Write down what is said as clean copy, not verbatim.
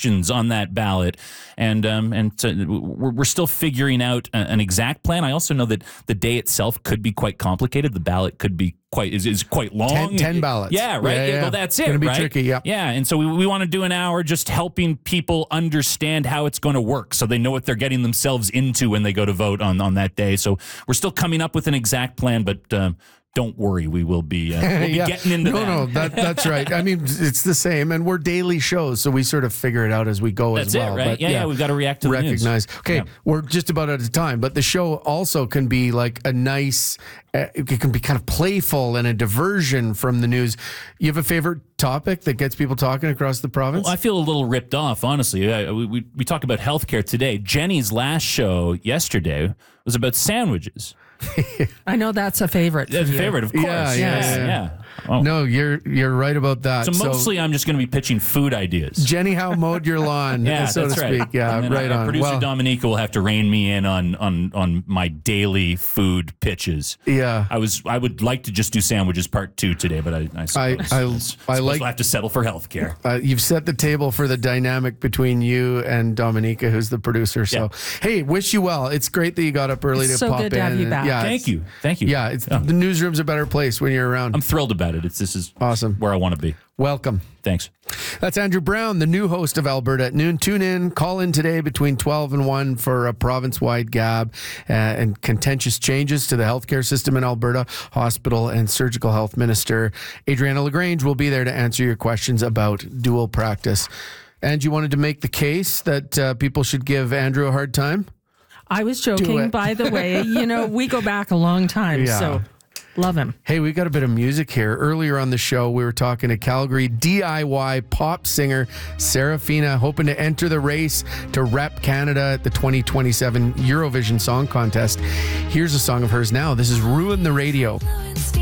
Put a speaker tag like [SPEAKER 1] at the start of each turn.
[SPEAKER 1] questions on that ballot, and we're still figuring out an exact plan. I also know that the day itself could be quite complicated. The ballot could be quite long.
[SPEAKER 2] 10 ballots.
[SPEAKER 1] Yeah, right.
[SPEAKER 2] Yeah.
[SPEAKER 1] Well, that's it.
[SPEAKER 2] It's going to be
[SPEAKER 1] right?
[SPEAKER 2] tricky. Yeah.
[SPEAKER 1] Yeah, and so we want to do an hour just helping people understand how it's going to work, so they know what they're getting themselves into when they go to vote on that day. So we're still coming up with an exact plan, but don't worry, we will be getting into that.
[SPEAKER 2] No, that's right. I mean, it's the same, and we're daily shows, so we sort of figure it out as we go as well.
[SPEAKER 1] That's it, right?
[SPEAKER 2] But,
[SPEAKER 1] yeah, we've got to react to the news.
[SPEAKER 2] Okay, we're just about out of time, but the show also can be like a nice, it can be kind of playful and a diversion from the news. You have a favorite topic that gets people talking across the province?
[SPEAKER 1] Well, I feel a little ripped off, honestly. We talk about healthcare today. Jenny's last show yesterday was about sandwiches.
[SPEAKER 3] I know that's a favorite.
[SPEAKER 1] That's a favorite, of course. Yeah.
[SPEAKER 2] Oh. No, you're right about that.
[SPEAKER 1] So mostly I'm just going to be pitching food ideas.
[SPEAKER 2] Jenny, how mowed your lawn, so to speak.
[SPEAKER 1] Right.
[SPEAKER 2] Yeah, right on.
[SPEAKER 1] Producer Dominica will have to rein me in on my daily food pitches.
[SPEAKER 2] Yeah.
[SPEAKER 1] I would like to just do sandwiches part 2 today, but I suppose we'll have to settle for healthcare.
[SPEAKER 2] You've set the table for the dynamic between you and Dominica, who's the producer. So, hey, wish you well. It's great that you got up early to pop in.
[SPEAKER 3] So good to have you back.
[SPEAKER 2] Yeah,
[SPEAKER 1] Thank you.
[SPEAKER 2] Yeah, the newsroom's a better place when you're around.
[SPEAKER 1] I'm thrilled about it. This is
[SPEAKER 2] awesome.
[SPEAKER 1] Where I want to be.
[SPEAKER 2] Welcome.
[SPEAKER 1] Thanks.
[SPEAKER 2] That's Andrew Brown, the new host of Alberta at Noon. Tune in, call in today between 12 and 1 for a province-wide gab and contentious changes to the healthcare system in Alberta. Hospital and Surgical Health Minister Adriana LaGrange will be there to answer your questions about dual practice. And you wanted to make the case that people should give Andrew a hard time?
[SPEAKER 3] I was joking, by the way. We go back a long time, so love him.
[SPEAKER 2] Hey, we got a bit of music here. Earlier on the show, we were talking to Calgary DIY pop singer Serafina, hoping to enter the race to rep Canada at the 2027 Eurovision Song Contest. Here's a song of hers now. This is Ruin the Radio.